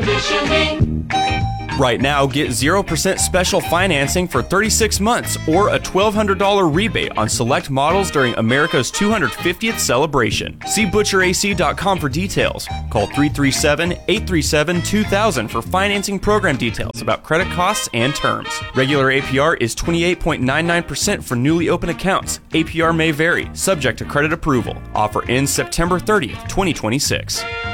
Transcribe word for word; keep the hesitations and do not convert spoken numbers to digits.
conditioning. Right now, get zero percent special financing for thirty-six months or a twelve hundred dollars rebate on select models during America's two hundred fiftieth celebration. See butcher A C dot com for details. Call three three seven, eight three seven, two thousand for financing program details about credit costs and terms. Regular A P R is twenty-eight point nine nine percent for newly opened accounts. A P R may vary, subject to credit approval. Offer ends September thirtieth, twenty twenty-six.